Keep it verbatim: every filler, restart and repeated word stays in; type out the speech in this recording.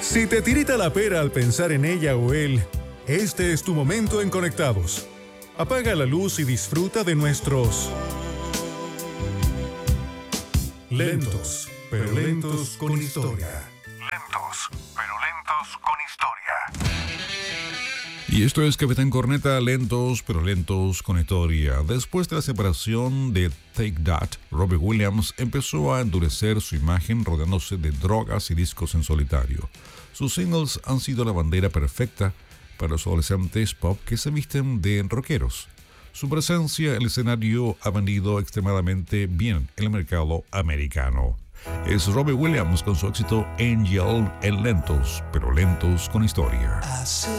Si te tirita la pera al pensar en ella o él, este es tu momento en Conectados. Apaga la luz y disfruta de nuestros lentos, pero lentos con historia. Lentos, pero lentos con historia. Y esto es Capitán Corneta, lentos, pero lentos con historia. Después de la separación de Take That, Robbie Williams empezó a endurecer su imagen rodeándose de drogas y discos en solitario. Sus singles han sido la bandera perfecta para los adolescentes pop que se visten de rockeros. Su presencia en el escenario ha vendido extremadamente bien en el mercado americano. Es Robbie Williams con su éxito Angel en Lentos, pero lentos con historia.